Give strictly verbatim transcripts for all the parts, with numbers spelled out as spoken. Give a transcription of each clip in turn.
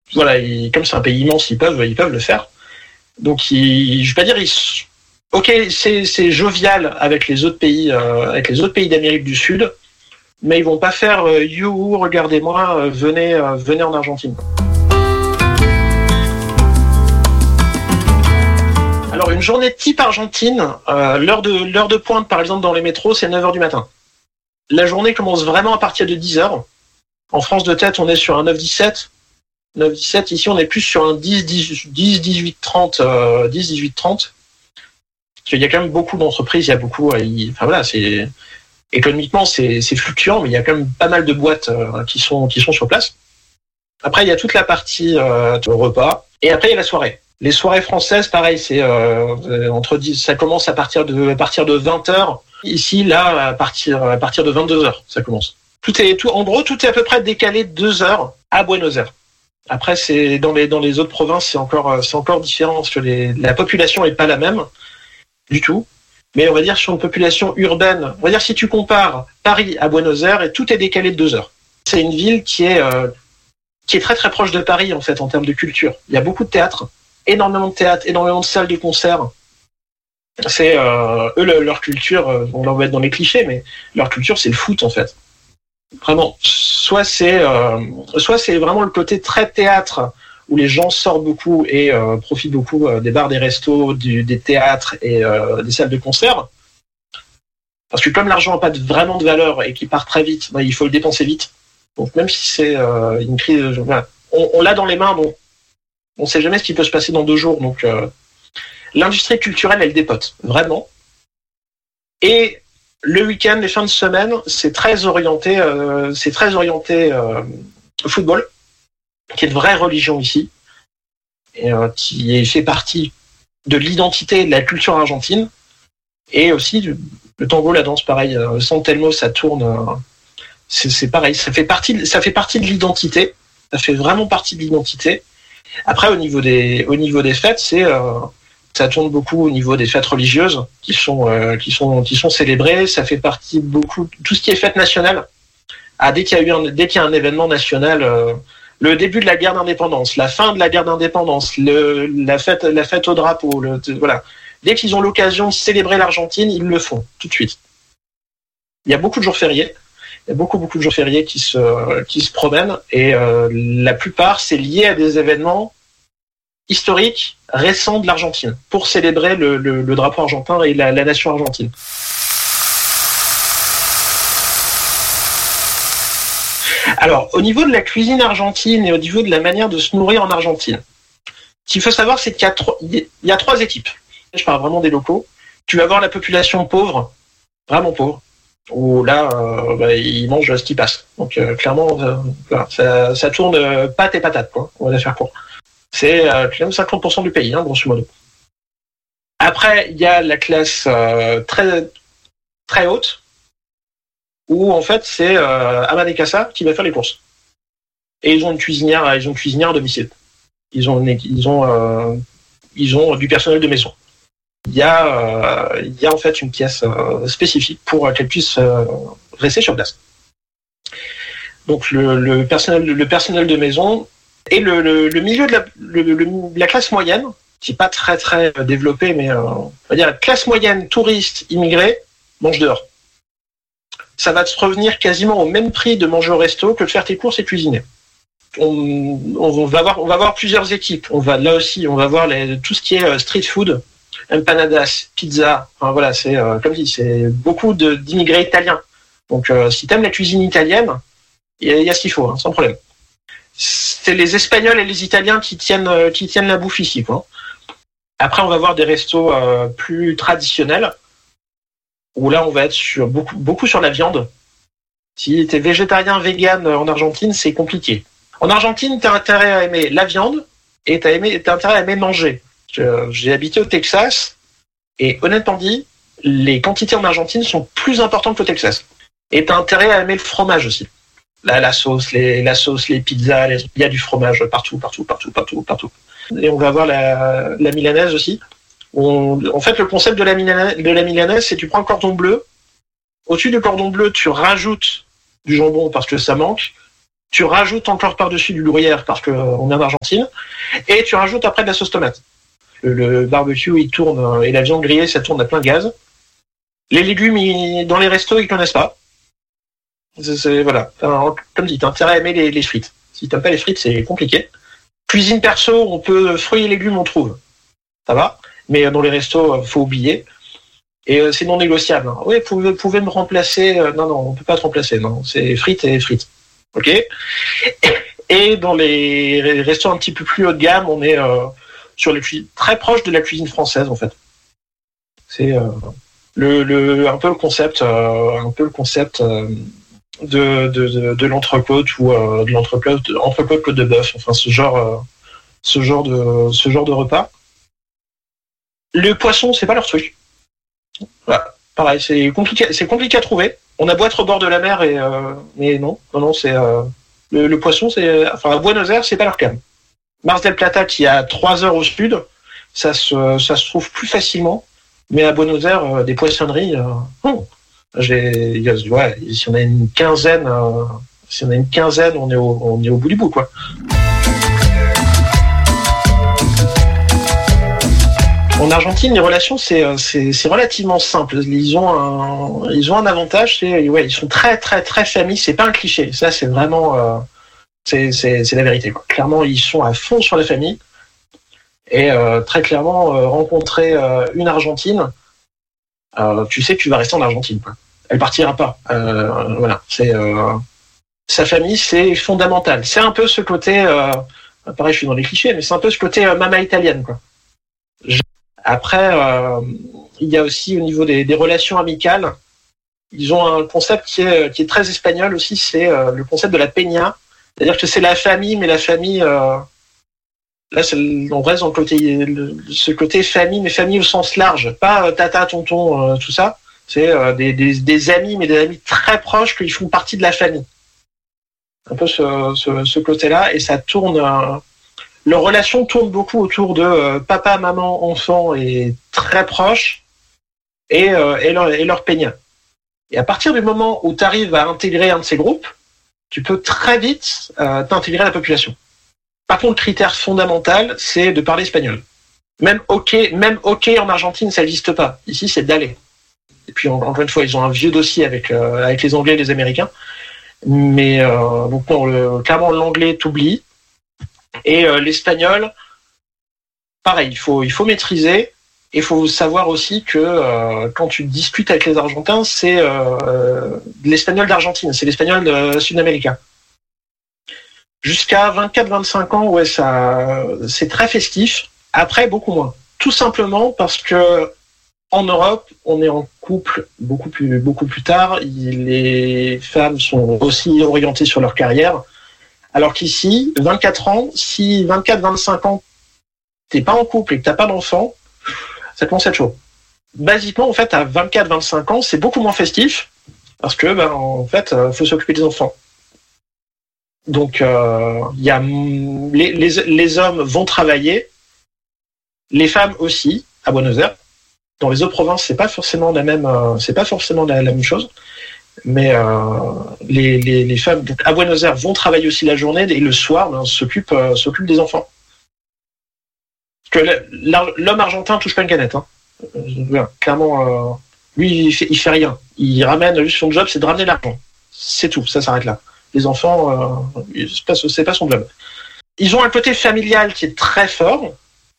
voilà, ils, comme c'est un pays immense, ils peuvent, ils peuvent le faire. Donc, ils, je vais pas dire, ils, ok, c'est, c'est jovial avec les autres pays, euh, avec les autres pays d'Amérique du Sud, mais ils vont pas faire euh, you, regardez-moi, euh, venez, euh, venez en Argentine. Alors, une journée type Argentine, euh, l'heure de, l'heure de pointe, par exemple, dans les métros, c'est neuf heures du matin. La journée commence vraiment à partir de dix heures. En France de tête, on est sur un neuf dix-sept. neuf dix-sept, ici, on est plus sur un dix dix-huit trente. Euh, dix dix-huit trente. Parce qu'il y a quand même beaucoup d'entreprises, il y a beaucoup... Euh, il, enfin voilà, c'est... Économiquement, c'est, c'est fluctuant, mais il y a quand même pas mal de boîtes euh, qui sont, qui sont sur place. Après, il y a toute la partie euh, repas. Et après, il y a la soirée. Les soirées françaises, pareil, c'est euh, entre dix, ça commence à partir de à partir de vingt heures. Ici, là, à partir à partir de vingt-deux heures, ça commence. Tout est tout en gros, tout est à peu près décalé de deux heures à Buenos Aires. Après, c'est dans les dans les autres provinces, c'est encore c'est encore différent parce que les, la population est pas la même du tout. Mais on va dire sur une population urbaine, on va dire si tu compares Paris à Buenos Aires, et tout est décalé de deux heures. C'est une ville qui est euh, qui est très très proche de Paris en fait en termes de culture. Il y a beaucoup de théâtre. Énormément de théâtre, énormément de salles de concert. C'est euh, eux le, leur culture, euh, on va être dans les clichés, mais leur culture c'est le foot en fait. Vraiment, soit c'est euh, soit c'est vraiment le côté très théâtre où les gens sortent beaucoup et euh, profitent beaucoup euh, des bars, des restos, du, des théâtres et euh, des salles de concert. Parce que comme l'argent n'a pas de, vraiment de valeur et qu'il part très vite, bah, il faut le dépenser vite. Donc même si c'est euh, une crise, voilà, on, on l'a dans les mains, donc on ne sait jamais ce qui peut se passer dans deux jours. Donc, euh, l'industrie culturelle, elle dépote, vraiment. Et le week-end, les fins de semaine, c'est très orienté, euh, c'est très orienté euh, football, qui est de vraie religion ici, et euh, qui fait partie de l'identité de la culture argentine. Et aussi, le tango, la danse, pareil. Euh, San Telmo, ça tourne. Euh, c'est, c'est pareil. Ça fait partie, de, ça fait partie de l'identité. Ça fait vraiment partie de l'identité. Après, au niveau des, au niveau des fêtes, c'est, euh, ça tourne beaucoup au niveau des fêtes religieuses qui sont, euh, qui sont, qui sont célébrées. Ça fait partie beaucoup, tout ce qui est fête nationale. Ah, dès qu'il y a eu un, dès qu'il y a un événement national, euh, le début de la guerre d'indépendance, la fin de la guerre d'indépendance, le, la fête, la fête au drapeau, le, voilà. Dès qu'ils ont l'occasion de célébrer l'Argentine, ils le font tout de suite. Il y a beaucoup de jours fériés. Il y a beaucoup, beaucoup de jours fériés qui se, qui se promènent et euh, la plupart, c'est lié à des événements historiques récents de l'Argentine pour célébrer le, le, le drapeau argentin et la, la nation argentine. Alors, au niveau de la cuisine argentine et au niveau de la manière de se nourrir en Argentine, ce qu'il faut savoir, c'est qu'il y a trois, il y a trois équipes. Je parle vraiment des locaux. Tu vas voir la population pauvre, vraiment pauvre, où là, euh, bah, ils mangent ce qui passe. Donc euh, clairement, euh, voilà, ça, ça tourne euh, pâtes et patates, quoi. On va la faire court. C'est euh, quand même cinquante pour cent du pays, hein, grosso modo. Après, il y a la classe euh, très très haute, où en fait c'est euh, ama de casa qui va faire les courses. Et ils ont une cuisinière, ils ont une cuisinière à domicile. Ils ont, une, ils ont, euh, ils ont du personnel de maison. Il y a, euh, il y a en fait une pièce euh, spécifique pour qu'elle puisse euh, rester sur place. Donc le, le personnel, le personnel de maison et le, le, le milieu de la, le, le, la classe moyenne, qui n'est pas très très développée, mais euh, on va dire la classe moyenne, touriste, immigré, mange dehors. Ça va te revenir quasiment au même prix de manger au resto que de faire tes courses et cuisiner. On, on va voir, on va voir plusieurs équipes. On va là aussi, on va voir les, tout ce qui est street food. Empanadas, pizza, enfin, voilà, c'est euh, comme dit, c'est beaucoup de, d'immigrés italiens. Donc, euh, si t'aimes la cuisine italienne, il y, y a ce qu'il faut, hein, sans problème. C'est les Espagnols et les Italiens qui tiennent, euh, qui tiennent la bouffe ici, quoi. Après, on va voir des restos euh, plus traditionnels, où là, on va être sur beaucoup, beaucoup sur la viande. Si t'es végétarien, vegan en Argentine, c'est compliqué. En Argentine, t'as intérêt à aimer la viande et t'as, aimé, t'as intérêt à aimer manger. J'ai habité au Texas et honnêtement dit, les quantités en Argentine sont plus importantes qu'au Texas. Et t'as intérêt à aimer le fromage aussi. La, la sauce, les, la sauce, les pizzas, les... il y a du fromage partout, partout, partout, partout, partout. Et on va voir la, la milanaise aussi. On, en fait, le concept de la milanaise, de la milanaise, c'est que tu prends un cordon bleu. Au-dessus du cordon bleu, tu rajoutes du jambon parce que ça manque. Tu rajoutes encore par-dessus du gruyère parce qu'on est en Argentine, et tu rajoutes après de la sauce tomate. Le, le barbecue, il tourne, et la viande grillée, ça tourne à plein gaz. Les légumes, ils, dans les restos, ils connaissent pas. C'est, c'est, voilà. Alors, comme dit, t'as intérêt à aimer les, les frites. Si t'aimes pas les frites, c'est compliqué. Cuisine perso, on peut, fruits et légumes, on trouve. Ça va. Mais dans les restos, faut oublier. Et euh, c'est non négociable. Hein. Oui, vous pouvez, pouvez me remplacer. Euh, non, non, on peut pas te remplacer. Non, c'est frites et frites. Ok. Et dans les restos un petit peu plus haut de gamme, on est euh, sur les cuisines très proche de la cuisine française en fait. C'est euh, le, le un peu le concept, euh, un peu le concept euh, de, de, de, de l'entrecôte ou euh, de l'entrecôte, entrecôte côte de bœuf. Enfin, ce genre, euh, ce genre de, ce genre de repas. Le poisson, c'est pas leur truc. Voilà. Pareil, c'est compliqué, c'est compliqué à trouver. On a beau être au bord de la mer, et, euh, mais non, non, non, c'est euh, le, le poisson, c'est, enfin, à Buenos Aires, c'est pas leur cam. Mar del Plata, qui est à trois heures au sud, ça se, ça se trouve plus facilement. Mais à Buenos Aires, euh, des poissonneries, euh, oh, j'ai, ouais, si on a une quinzaine, euh, si on a une quinzaine, on est au, on est au bout du bout, quoi. En Argentine, les relations, c'est, c'est, c'est relativement simple. Ils ont un, ils ont un avantage, c'est, ouais, ils sont très, très, très famille. C'est pas un cliché. Ça, c'est vraiment, euh, c'est, c'est, c'est la vérité, quoi. Clairement, ils sont à fond sur la famille. Et euh, très clairement, euh, rencontrer euh, une Argentine, euh, tu sais que tu vas rester en Argentine, quoi. Elle partira pas. Euh, voilà. C'est euh, sa famille, c'est fondamental. C'est un peu ce côté, euh, pareil, je suis dans les clichés, mais c'est un peu ce côté euh, mama italienne, quoi. Après, euh, il y a aussi au niveau des, des relations amicales, ils ont un concept qui est, qui est très espagnol aussi, c'est euh, le concept de la peña. C'est-à-dire que c'est la famille, mais la famille, euh, là, c'est, on reste dans le côté, le, ce côté famille, mais famille au sens large, pas euh, tata, tonton, euh, tout ça. C'est euh, des, des, des amis, mais des amis très proches qui font partie de la famille. Un peu ce, ce, ce côté-là, et ça tourne. Euh, Leur relation tourne beaucoup autour de euh, papa, maman, enfant et très proches et, euh, et leur, et leur peña. Et à partir du moment où tu arrives à intégrer un de ces groupes, tu peux très vite euh, t'intégrer à la population. Par contre, le critère fondamental, c'est de parler espagnol. Même OK, même OK en Argentine, ça n'existe pas. Ici, c'est d'aller. Et puis, encore une fois, ils ont un vieux dossier avec, euh, avec les Anglais et les Américains. Mais euh, donc, non, le, clairement, l'anglais t'oublie. Et euh, l'espagnol, pareil, il faut, il faut maîtriser. Et il faut savoir aussi que euh, quand tu discutes avec les Argentins, c'est euh, l'espagnol d'Argentine, c'est l'espagnol de sud-américain. Jusqu'à vingt-quatre vingt-cinq ans, ouais, ça, c'est très festif. Après, beaucoup moins. Tout simplement parce que en Europe, on est en couple beaucoup plus, beaucoup plus tard. Les femmes sont aussi orientées sur leur carrière. Alors qu'ici, vingt-quatre ans, si vingt-quatre vingt-cinq ans, t'es pas en couple et que t'as pas d'enfant, ça commence à être chaud. Basiquement, en fait, à vingt-quatre vingt-cinq ans, c'est beaucoup moins festif parce que, ben, en fait, euh, faut s'occuper des enfants. Donc, euh, il y a les, les, les hommes vont travailler, les femmes aussi à Buenos Aires. Dans les autres provinces, c'est pas forcément la même, euh, c'est pas forcément la, la même chose. Mais euh, les, les, les femmes à Buenos Aires vont travailler aussi la journée et le soir, ben, s'occupent, euh, s'occupent des enfants. Parce que l'homme argentin touche pas une canette. Hein. Euh, clairement, euh, lui, il fait, il fait rien. Il ramène juste son job, c'est de ramener l'argent. C'est tout, ça s'arrête là. Les enfants, euh, c'est, pas, c'est pas son job. Ils ont un côté familial qui est très fort,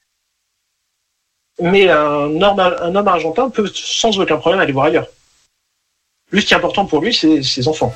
mais un homme, un homme argentin peut sans aucun problème aller voir ailleurs. Lui, ce qui est important pour lui, c'est ses enfants.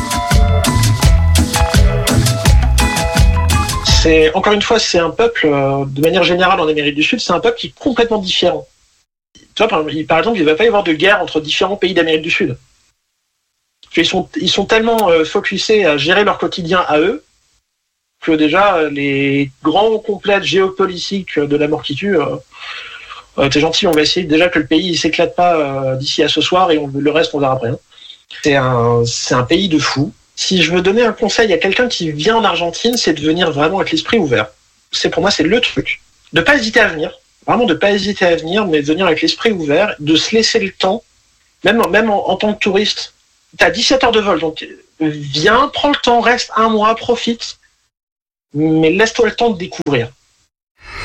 C'est, encore une fois, c'est un peuple, euh, de manière générale en Amérique du Sud, c'est un peuple qui est complètement différent. Tu vois, par, par exemple, il ne va pas y avoir de guerre entre différents pays d'Amérique du Sud. Ils sont, ils sont tellement euh, focusés à gérer leur quotidien à eux que déjà, les grands complètes géopolitiques de la mort qui tue, euh, euh, t'es gentil, on va essayer déjà que le pays ne s'éclate pas euh, d'ici à ce soir et on, le reste, on verra après. Hein. C'est un, c'est un pays de fous. Si je veux donner un conseil à quelqu'un qui vient en Argentine, c'est de venir vraiment avec l'esprit ouvert. C'est pour moi, c'est le truc. De pas hésiter à venir. Vraiment de pas hésiter à venir, mais de venir avec l'esprit ouvert, de se laisser le temps. Même, même en, en tant que touriste, t'as dix-sept heures de vol. Donc, viens, prends le temps, reste un mois, profite, mais laisse-toi le temps de découvrir.